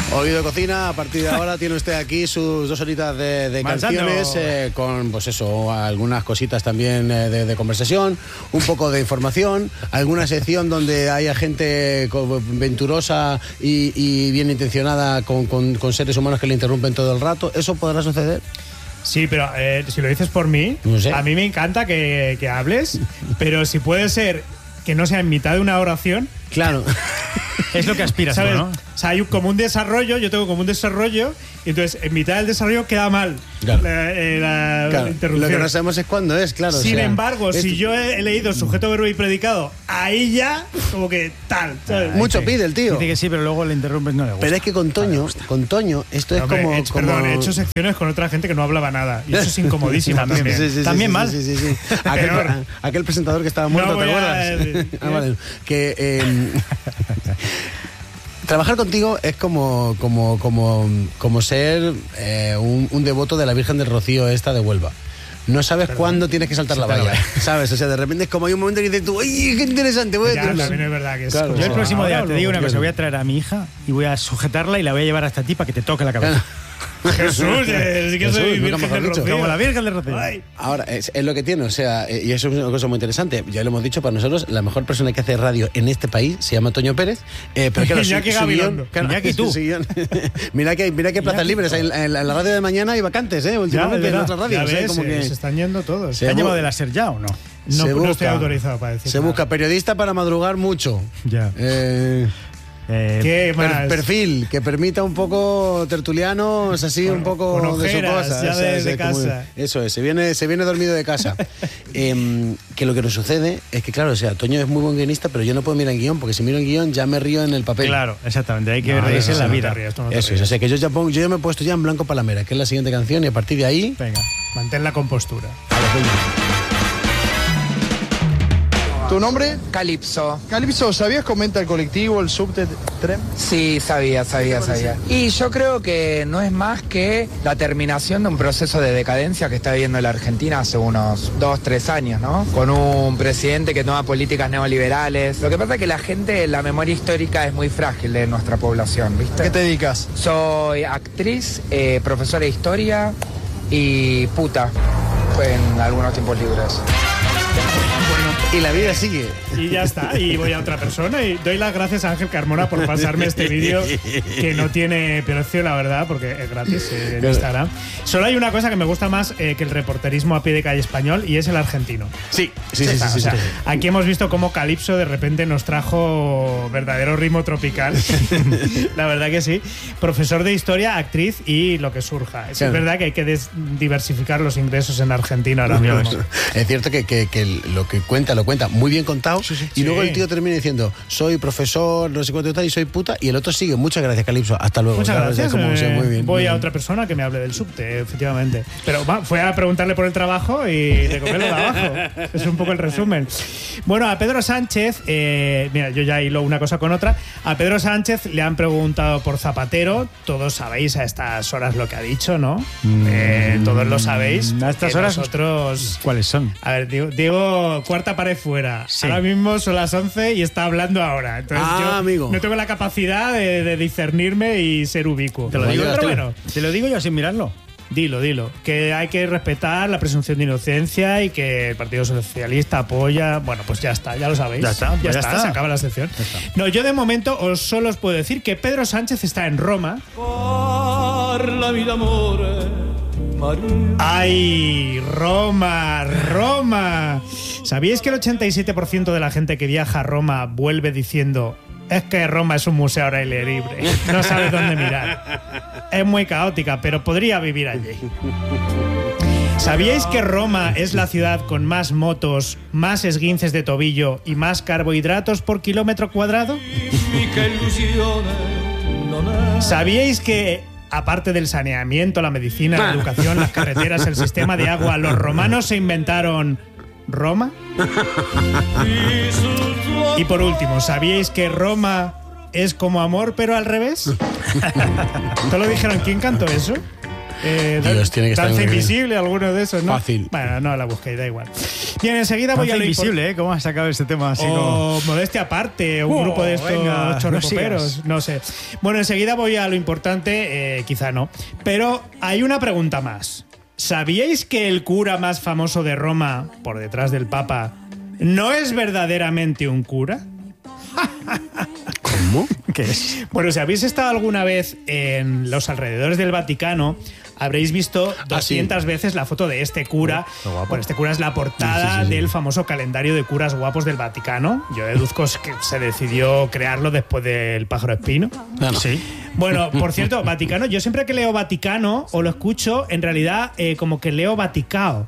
Oído Cocina, a partir de ahora tiene usted aquí sus 2 horitas de canciones con, pues eso, algunas cositas también de conversación, un poco de información, alguna sección donde haya gente venturosa y bien intencionada con seres humanos que le interrumpen todo el rato. ¿Eso podrá suceder? Sí, pero si lo dices por mí, no sé. A mí me encanta que hables, pero si puede ser que no sea en mitad de una oración. Claro. Es lo que aspiras, ¿sabes? ¿no? O sea, hay como un desarrollo, yo tengo como un desarrollo, y entonces en mitad del desarrollo queda mal claro. la interrupción. Lo que no sabemos es cuándo es, claro. Sin embargo, si yo he leído sujeto, verbo y predicado, ahí ya, como que tal, ¿sabes? Mucho pide el tío. Dice que sí, pero luego le interrumpes, no le gusta. Pero es que con Toño, esto es hombre, como... Perdón, he hecho secciones con otra gente que no hablaba nada, y eso es incomodísimo también. Sí, también mal. Sí. Aquel presentador que estaba muerto, no ¿te acuerdas? Vale. Que... trabajar contigo es como ser un devoto de la Virgen del Rocío esta de Huelva. No sabes cuándo tienes que saltar la valla, ¿sabes? O sea, de repente es como hay un momento que dices tú, ¡ay, qué interesante! También es verdad que es claro, como... Yo el próximo día te digo una cosa, voy a traer a mi hija y voy a sujetarla y la voy a llevar hasta ti para que te toque la cabeza. Jesús, sí que soy Virgen del Rocío. Como la Virgen del Rocío. Ahora, es lo que tiene, o sea, y eso es una cosa muy interesante. Ya lo hemos dicho, para nosotros, la mejor persona que hace radio en este país se llama Toño Pérez. Pero claro, Iñaki Gabilondo. Iñaki tú. Mira que hay plazas libres en la radio de mañana y vacantes, últimamente en otras radios. Como que se están yendo todos. ¿Se han llevado de la SER ya o no? No estoy autorizado para decir. Se busca periodista para madrugar mucho. Ya. ¿Qué más? Perfil que permita un poco tertulianos, así un poco con ojeras, de su cosa. Ya de casa. Eso es, se viene dormido de casa. Que lo que nos sucede es que, claro, o sea, Toño es muy buen guionista, pero yo no puedo mirar en guión, porque si miro en guión ya me río en el papel. Claro, exactamente, hay que reírse en la vida. Eso es, o sea, que yo ya me he puesto ya en Blanco Palamera, que es la siguiente canción, y a partir de ahí... Venga, mantén la compostura. ¿Tu nombre? Calipso. Calipso, ¿sabías cómo entra el colectivo, el subte, tren? Sí, sabía. Y yo creo que no es más que la terminación de un proceso de decadencia que está viviendo la Argentina hace unos 2-3 años, ¿no? Con un presidente que toma políticas neoliberales. Lo que pasa es que la gente, la memoria histórica es muy frágil de nuestra población, ¿viste? ¿A qué te dedicas? Soy actriz, profesora de historia y puta, en algunos tiempos libres. Y la vida sigue. Y ya está, y voy a otra persona y doy las gracias a Ángel Carmona por pasarme este vídeo que no tiene precio, la verdad, porque es gratis en Instagram. Solo hay una cosa que me gusta más que el reporterismo a pie de calle español, y es el argentino. Sí. Aquí hemos visto cómo Calipso de repente nos trajo verdadero ritmo tropical. La verdad que sí. Profesor de historia, actriz y lo que surja. Es verdad que hay que diversificar los ingresos en Argentina ahora mismo. Es cierto que lo que lo cuenta muy bien contado, y luego el tío termina diciendo, soy profesor, no sé cuánto tal, y soy puta, y el otro sigue, muchas gracias, Calipso, hasta luego. Muchas gracias, muy bien. Voy a otra persona que me hable del subte, efectivamente. Pero fue a preguntarle por el trabajo y de cogerlo de abajo. Es un poco el resumen. Bueno, a Pedro Sánchez, mira, yo ya hilo una cosa con otra, a Pedro Sánchez le han preguntado por Zapatero, todos sabéis a estas horas lo que ha dicho, ¿no? Todos lo sabéis. A estas horas, nosotros... ¿cuáles son? A ver, digo cuarta pared fuera. Sí. Ahora mismo son las 11 y está hablando ahora. Entonces yo amigo, no tengo la capacidad de discernirme y ser ubicuo. Te lo digo yo sin mirarlo. Dilo. Que hay que respetar la presunción de inocencia y que el Partido Socialista apoya... Bueno, pues ya está, ya lo sabéis. Ya está. Se acaba la sección. No, yo de momento solo os puedo decir que Pedro Sánchez está en Roma. Parla vida amore. ¡Ay, Roma! ¿Sabíais que el 87% de la gente que viaja a Roma vuelve diciendo: es que Roma es un museo al aire libre, no sabes dónde mirar? Es muy caótica, pero podría vivir allí. ¿Sabíais que Roma es la ciudad con más motos, más esguinces de tobillo y más carbohidratos por kilómetro cuadrado? ¿Sabíais que, aparte del saneamiento, la medicina, la educación, las carreteras, el sistema de agua, los romanos se inventaron Roma? Y por último, ¿sabíais que Roma es como amor pero al revés? ¿Te lo dijeron? ¿Quién cantó eso? Dios, tiene que estar Danza muy bien. Invisible, alguno de esos, ¿no? Fácil. Bueno, no la busquéis, da igual. Bien, enseguida voy a lo Invisible, ¿eh? ¿Cómo has sacado ese tema así o modestia aparte, un grupo de estos venga, chorrepoperos, no sé. Bueno, enseguida voy a lo importante, quizá no. Pero hay una pregunta más. ¿Sabíais que el cura más famoso de Roma, por detrás del Papa, no es verdaderamente un cura? ¿Cómo? ¿Qué es? Bueno, si habéis estado alguna vez en los alrededores del Vaticano, habréis visto 200 veces la foto de este cura. Bueno, este cura es la portada del famoso calendario de curas guapos del Vaticano. Yo deduzco que se decidió crearlo después del pájaro espino. No. Sí. Bueno, por cierto, Vaticano, yo siempre que leo Vaticano o lo escucho, en realidad como que leo Vaticao.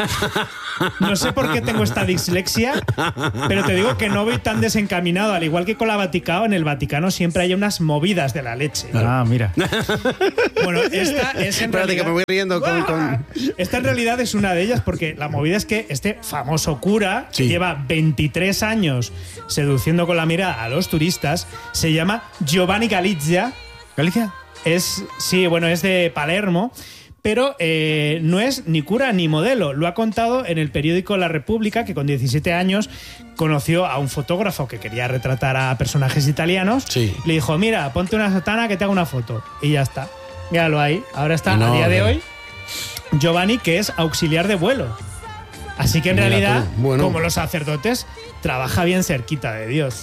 No sé por qué tengo esta dislexia, pero te digo que no voy tan desencaminado. Al igual que con la Vaticao, en el Vaticano siempre hay unas movidas de la leche. Ah, mira. Bueno, esta es en Espérate, realidad... que me voy riendo con... Esta en realidad es una de ellas, porque la movida es que este famoso cura, que Sí. lleva 23 años seduciendo con la mirada a los turistas, se llama Giovanni Galizia. ¿Galicia? Es de Palermo. Pero no es ni cura ni modelo. Lo ha contado en el periódico La República, que con 17 años conoció a un fotógrafo que quería retratar a personajes italianos. Sí. Le dijo, mira, ponte una sotana que te haga una foto. Y ya está. Míralo ahí. Ahora está, a día de hoy, Giovanni, que es auxiliar de vuelo. Así que en Mira realidad, tú. Bueno. como los sacerdotes, trabaja bien cerquita de Dios.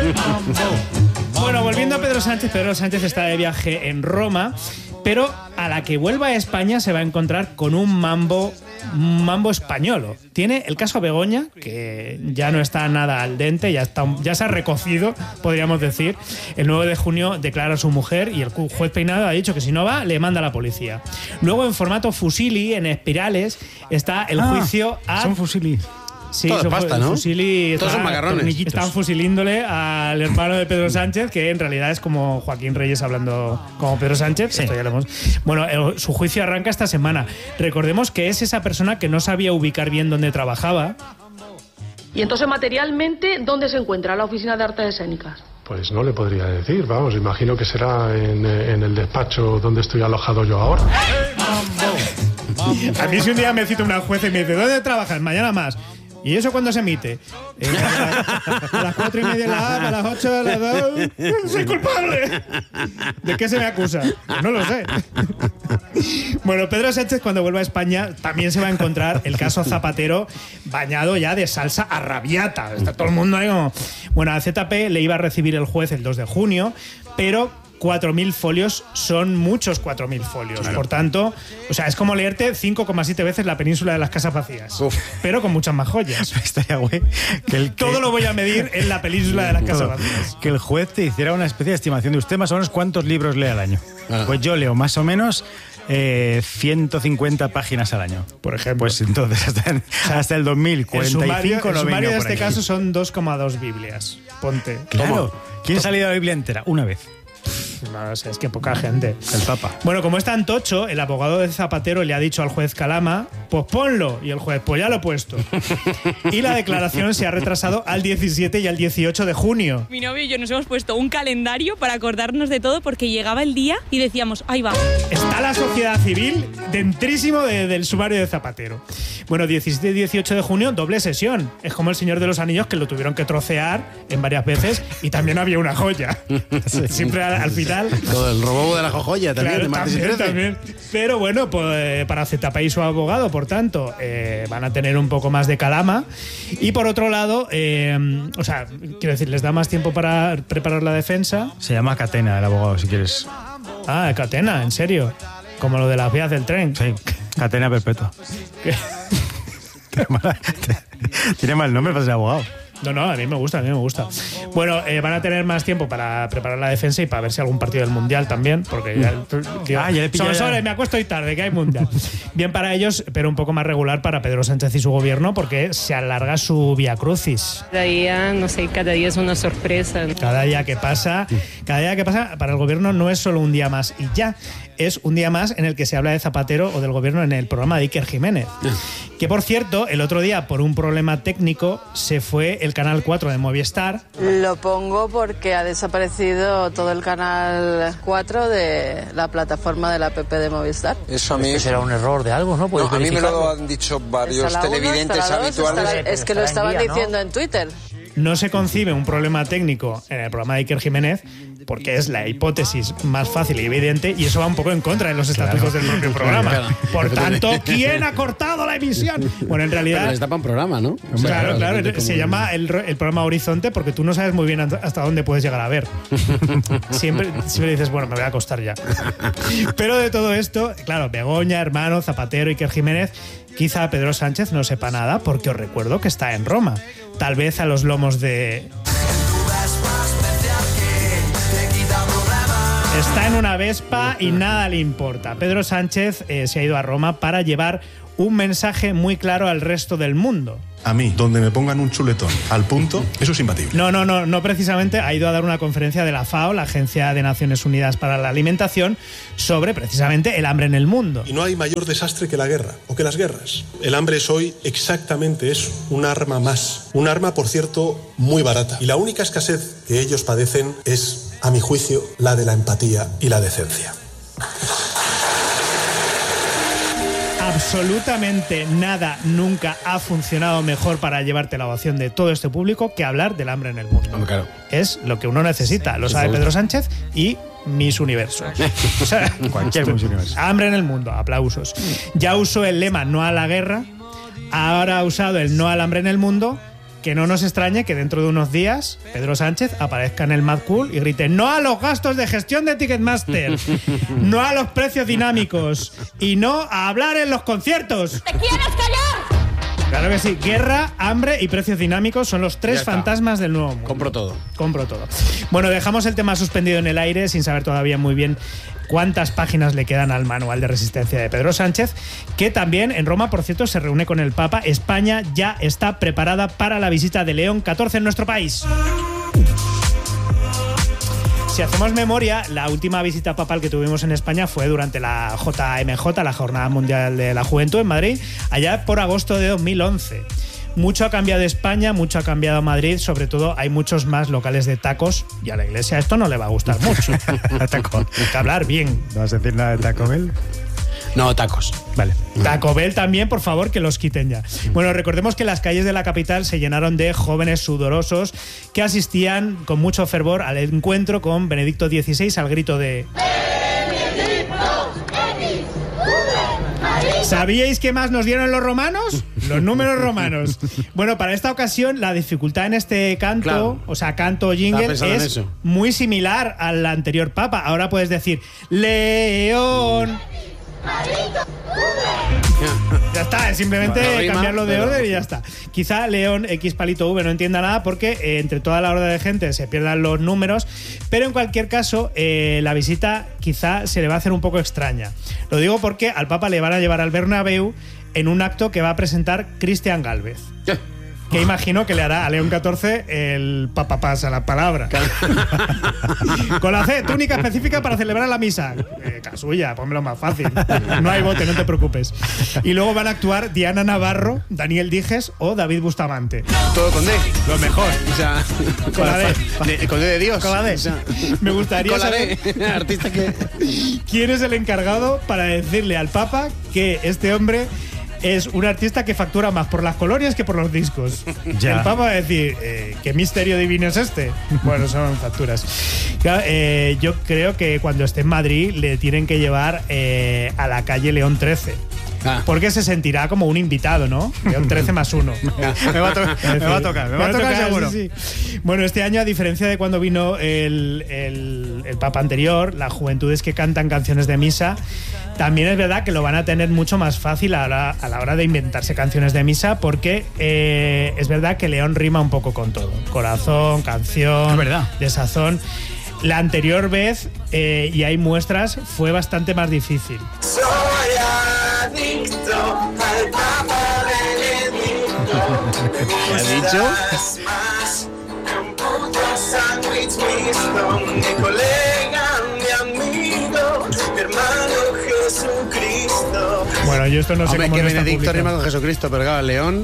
Bueno, volviendo a Pedro Sánchez está de viaje en Roma, pero a la que vuelva a España se va a encontrar con un mambo españolo. Tiene el caso Begoña, que ya no está nada al dente, ya se ha recocido, podríamos decir. El 9 de junio declara a su mujer y el juez Peinado ha dicho que si no va, le manda a la policía. Luego, en formato fusili, en espirales, está el juicio a... Son fusili. Sí, Todo es son pasta, ¿no? Fusili, Todos son macarrones. Están fusilíndole al hermano de Pedro Sánchez, que en realidad es como Joaquín Reyes hablando como Pedro Sánchez. Sí. Esto ya lo hemos... Bueno, su juicio arranca esta semana. Recordemos que es esa persona que no sabía ubicar bien dónde trabajaba. Y entonces, materialmente, ¿dónde se encuentra la Oficina de Artes Escénicas? Pues no le podría decir, vamos, imagino que será en el despacho donde estoy alojado yo ahora. A mí si un día me cita una jueza y me dice, ¿dónde trabajas? Mañana más. ¿Y eso cuándo se emite? A las 4:30 de la A, a las 8 de las 2. ¡Soy culpable! ¿De qué se me acusa? Pues no lo sé. Bueno, Pedro Sánchez, cuando vuelva a España, también se va a encontrar el caso Zapatero bañado ya de salsa arrabiata. Está todo el mundo ahí como... Bueno, a ZP le iba a recibir el juez el 2 de junio, pero 4.000 folios son muchos 4.000 folios. Claro. Por tanto, o sea, es como leerte 5,7 veces La Península de las Casas Vacías. Uf. Pero con muchas más joyas. Estaría güey. Todo lo voy a medir en La Península de las Casas Vacías. Que el juez te hiciera una especie de estimación de usted más o menos cuántos libros lee al año. Pues yo leo más o menos 150 páginas al año. Por ejemplo. Pues entonces hasta el 2045 el sumario de este aquí. caso son 2,2 Biblias. Ponte. Claro. ¿Quién ha leído la Biblia entera? Una vez. No sé, es que poca gente. El Papa. Bueno, como es tan tocho, el abogado de Zapatero le ha dicho al juez Calama, pues ponlo. Y el juez, pues ya lo he puesto. Y la declaración se ha retrasado al 17 y al 18 de junio. Mi novio y yo nos hemos puesto un calendario para acordarnos de todo porque llegaba el día y decíamos, ahí va. Está la sociedad civil dentrísimo del sumario de Zapatero. Bueno, 17 y 18 de junio, doble sesión. Es como el Señor de los Anillos, que lo tuvieron que trocear en varias veces y también había una joya. Siempre al final. Todo el robo de la joya también, Claro, de martes y 13. también. Pero bueno, pues para ZP y su abogado, por tanto, van a tener un poco más de calama. Y por otro lado, o sea, quiero decir, les da más tiempo para preparar la defensa. Se llama Catena el abogado, si quieres. Ah, Catena, en serio. Como lo de las vías del tren. Sí, Catena perpetua. Tiene mal nombre para ser abogado. No, a mí me gusta. Bueno, van a tener más tiempo para preparar la defensa y para ver si algún partido del Mundial también, porque ya le pillé ya. me acuesto hoy tarde, que hay Mundial. Bien para ellos, pero un poco más regular para Pedro Sánchez y su gobierno, porque se alarga su Vía Crucis. Cada día, no sé, cada día es una sorpresa. Cada día que pasa para el gobierno no es solo un día más y ya. Es un día más en el que se habla de Zapatero o del gobierno en el programa de Iker Jiménez. Que, por cierto, el otro día, por un problema técnico, se fue el canal 4 de Movistar. Lo pongo porque ha desaparecido todo el canal 4 de la plataforma de la app de Movistar. Eso a mí será un error de algo, ¿no? No, a mí me lo han dicho varios televidentes habituales. Es que lo estaban diciendo en Twitter. No se concibe un problema técnico en el programa de Iker Jiménez porque es la hipótesis más fácil y evidente, y eso va un poco en contra de los estatutos del propio programa. Claro. Por tanto, ¿quién ha cortado la emisión? Bueno, en realidad... Pero les tapa un programa, ¿no? Claro. Se llama el programa Horizonte porque tú no sabes muy bien hasta dónde puedes llegar a ver. Siempre dices, bueno, me voy a acostar ya. Pero de todo esto, claro, Begoña, Hermano, Zapatero, Iker Jiménez, quizá Pedro Sánchez no sepa nada porque os recuerdo que está en Roma. Tal vez a los lomos de... Está en una Vespa y nada le importa. Pedro Sánchez se ha ido a Roma para llevar un mensaje muy claro al resto del mundo. A mí, donde me pongan un chuletón al punto, eso es imbatible. No precisamente. Ha ido a dar una conferencia de la FAO, la Agencia de Naciones Unidas para la Alimentación, sobre precisamente el hambre en el mundo. Y no hay mayor desastre que la guerra, o que las guerras. El hambre es hoy exactamente eso, un arma más. Un arma, por cierto, muy barata. Y la única escasez que ellos padecen es, a mi juicio, la de la empatía y la decencia. Absolutamente nada nunca ha funcionado mejor para llevarte la ovación de todo este público que hablar del hambre en el mundo. Claro. Es lo que uno necesita, lo sabe Pedro Sánchez y Miss Universo. O sea, cualquier Miss Universo. Hambre en el mundo, aplausos. Ya usó el lema no a la guerra, ahora ha usado el no al hambre en el mundo. Que no nos extrañe que dentro de unos días Pedro Sánchez aparezca en el Mad Cool y grite no a los gastos de gestión de Ticketmaster, no a los precios dinámicos y no a hablar en los conciertos. ¿Te quieres callar? Claro que sí. Guerra, hambre y precios dinámicos son los tres fantasmas del nuevo mundo. Compro todo. Bueno, dejamos el tema suspendido en el aire sin saber todavía muy bien cuántas páginas le quedan al manual de resistencia de Pedro Sánchez, que también en Roma, por cierto, se reúne con el Papa. España ya está preparada para la visita de León XIV en nuestro país. Si hacemos memoria, la última visita papal que tuvimos en España fue durante la JMJ, la Jornada Mundial de la Juventud en Madrid, allá por agosto de 2011. Mucho ha cambiado España, mucho ha cambiado Madrid, sobre todo hay muchos más locales de tacos y a la Iglesia esto no le va a gustar mucho. Hay que hablar bien. ¿No vas a decir nada de Taco Bell? No, tacos. Vale. Taco Bell también, por favor, que los quiten ya. Bueno, recordemos que las calles de la capital se llenaron de jóvenes sudorosos que asistían con mucho fervor al encuentro con Benedicto XVI al grito de... ¿Sabíais qué más nos dieron los romanos? Los números romanos. Bueno, para esta ocasión la dificultad en este canto, claro, o sea, canto jingle, es muy similar al anterior papa. Ahora puedes decir León. Ya está, es simplemente cambiarlo de orden y ya está. Quizá León X palito V no entienda nada porque entre toda la horda de gente se pierdan los números, pero en cualquier caso la visita quizá se le va a hacer un poco extraña. Lo digo porque al Papa le van a llevar al Bernabéu en un acto que va a presentar Cristian Gálvez. Que imagino que le hará a León XIV el Papa pasa la palabra. Con la C, túnica específica para celebrar la misa. Casulla, pónmelo más fácil. No hay bote, no te preocupes. Y luego van a actuar Diana Navarro, Daniel Dijes o David Bustamante. Todo con D. Lo mejor. O sea, con la D. Con D de Dios. Con la D. O sea, me gustaría con la saber D. Artista que... quién es el encargado para decirle al Papa que este hombre es un artista que factura más por las colonias que por los discos. Ya. El Papa va a decir, ¿qué misterio divino es este? Bueno, son facturas. Claro, yo creo que cuando esté en Madrid le tienen que llevar a la calle León XIII. Porque se sentirá como un invitado, ¿no? León 13 más 1. Me va a tocar seguro. Sí. Bueno, este año, a diferencia de cuando vino el Papa anterior, las juventudes que cantan canciones de misa, también es verdad que lo van a tener mucho más fácil a la hora de inventarse canciones de misa, porque es verdad que León rima un poco con todo. Corazón, canción, desazón. La anterior vez, y hay muestras, fue bastante más difícil. Soy adicto al Papa Benedicto. ¿Qué ha dicho? Más un puto sándwich mixto. Mi colega, mi amigo, mi hermano Jesucristo. Bueno, yo esto no sé cómo que no está Benedicto publicado. rima con Jesucristo, pero claro, León...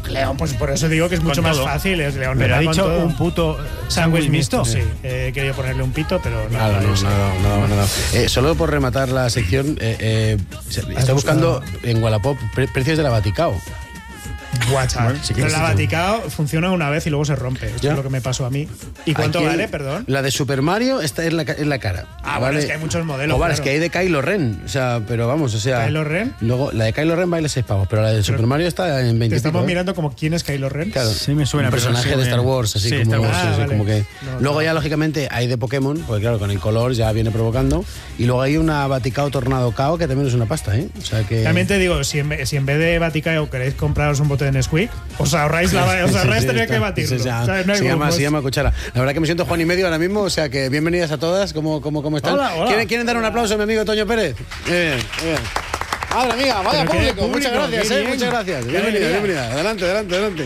León, pues por eso digo que es mucho más fácil. Es León. Pero ha dicho un puto sándwich mixto. Sí, he querido ponerle un pito, pero no. Claro, no. Solo por rematar la sección, estoy buscando en Wallapop precios de la Vaticao. WhatsApp. Pero la Vaticao funciona una vez y luego se rompe. Esto es lo que me pasó a mí. ¿Y cuánto vale, perdón? La de Super Mario está en la cara. Vale, es que hay muchos modelos. Vale, es que hay de Kylo Ren. O sea, pero vamos, o sea. ¿Kylo Ren? Luego, la de Kylo Ren vale 6 pavos, pero la de Super Mario está en 20. Te estamos mirando como quién es Kylo Ren. Claro. Sí, me suena. Un personaje de Star Wars, así como. Vale. Como que. Luego ya, lógicamente, hay de Pokémon, porque claro, con el color ya viene provocando. Y luego hay una Vaticao Tornado Cao, que también es una pasta, ¿eh? O sea que. También te digo, si en vez de Vaticao queréis compraros un bote de Nesquik, os ahorráis tener que batirlo. Se llama cuchara. La verdad que me siento Juan y medio ahora mismo, o sea que bienvenidas a todas. ¿Cómo están? Hola. ¿Quieren dar un aplauso a mi amigo Toño Pérez? Bien. Madre mía, vaya público. Muchas gracias, muchas gracias. Bienvenida. Adelante.